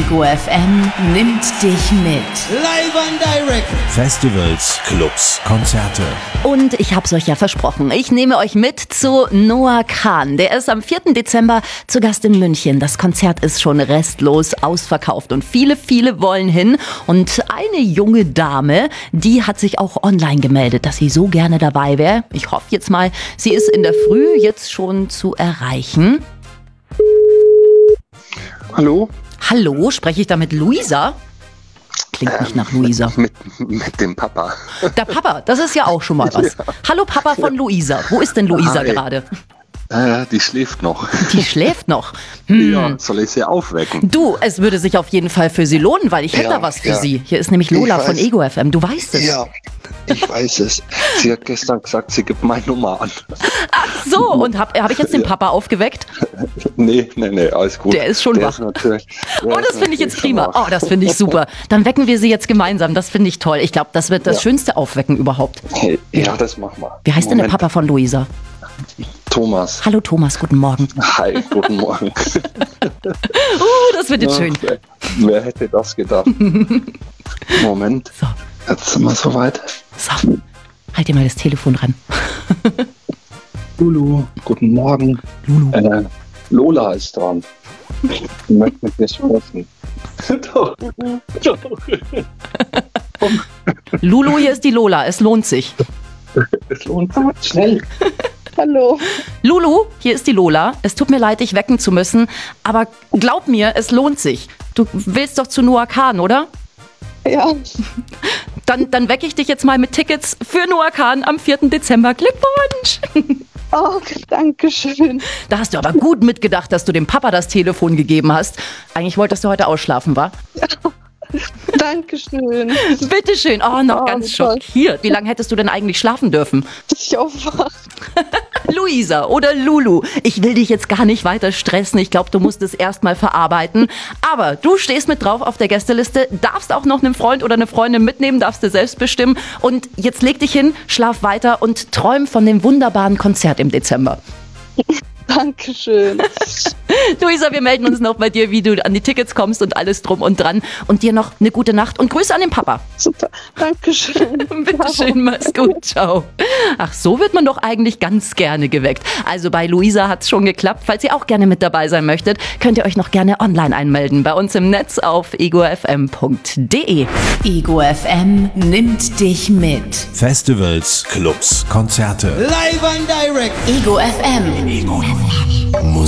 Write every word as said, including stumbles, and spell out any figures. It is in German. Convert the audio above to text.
Ego F M nimmt dich mit. Live and direct. Festivals, Clubs, Konzerte. Und ich hab's euch ja versprochen, ich nehme euch mit zu Noah Kahan. Der ist am vierten Dezember zu Gast in München. Das Konzert ist schon restlos ausverkauft und viele, viele wollen hin. Und eine junge Dame, die hat sich auch online gemeldet, dass sie so gerne dabei wäre. Ich hoffe jetzt mal, sie ist in der Früh jetzt schon zu erreichen. Hallo? Hallo, spreche ich da mit Luisa? Klingt ähm, nicht nach Luisa. Mit, mit dem Papa. Der Papa, das ist ja auch schon mal was. Ja. Hallo Papa von Luisa. Wo ist denn Luisa Hi. gerade? Äh, die schläft noch. Die schläft noch? Hm. Ja, soll ich sie aufwecken? Du, es würde sich auf jeden Fall für sie lohnen, weil ich hätte Ja, da was für ja. sie. Hier ist nämlich Lola Ich von weiß. Ego F M. Du weißt es. Ja, ich weiß es. Sie hat gestern gesagt, sie gibt meine Nummer an. Ach so, und habe hab ich jetzt den Papa aufgeweckt? Nee, nee, nee, alles gut. Der ist schon der wach. Ist natürlich, der Oh, das ist finde ich jetzt natürlich prima. schon wach. Oh, das finde ich super. Dann wecken wir sie jetzt gemeinsam. Das finde ich toll. Ich glaube, das wird das Ja. schönste Aufwecken überhaupt. Hey, ja, das machen wir. Wie heißt denn der Moment. Papa von Luisa? Thomas. Hallo Thomas, guten Morgen. Hi, guten Morgen. Uh, das wird jetzt schön. Wer, wer hätte das gedacht? Moment, So, jetzt sind wir soweit. so. Halt dir mal das Telefon ran. Lulu, guten Morgen. Lulu. Äh, Lola ist dran. Ich möchte mit dir sprechen. Doch. Doch. Lulu, hier ist die Lola. Es lohnt sich. Es lohnt sich. Schnell. Hallo. Lulu, hier ist die Lola. Es tut mir leid, dich wecken zu müssen, aber glaub mir, es lohnt sich. Du willst doch zu Noah Kahan, oder? Ja, Dann, dann wecke ich dich jetzt mal mit Tickets für Noah Kahan am vierten Dezember. Glückwunsch! oh, danke schön. Da hast du aber gut mitgedacht, dass du dem Papa das Telefon gegeben hast. Eigentlich wolltest du heute ausschlafen, wa? Danke schön, Bitteschön. Oh, noch Oh, ganz toll. schockiert. Wie lange hättest du denn eigentlich schlafen dürfen? dass ich aufwache. Luisa oder Lulu, ich will dich jetzt gar nicht weiter stressen. Ich glaube, du musst es erst mal verarbeiten. Aber du stehst mit drauf auf der Gästeliste, darfst auch noch einen Freund oder eine Freundin mitnehmen, darfst du selbst bestimmen. Und jetzt leg dich hin, schlaf weiter und träum von dem wunderbaren Konzert im Dezember. Danke schön. Luisa, wir melden uns noch bei dir, wie du an die Tickets kommst und alles drum und dran. Und dir noch eine gute Nacht und Grüße an den Papa. Super. Danke schön. Bitte schön, mach's gut, ciao. Ach, so wird man doch eigentlich ganz gerne geweckt. Also bei Luisa hat's schon geklappt. Falls ihr auch gerne mit dabei sein möchtet, könnt ihr euch noch gerne online einmelden. Bei uns im Netz auf ego f m punkt d e. Ego F M nimmt dich mit. Festivals, Clubs, Konzerte. Live and direct. Ego F M. Musik.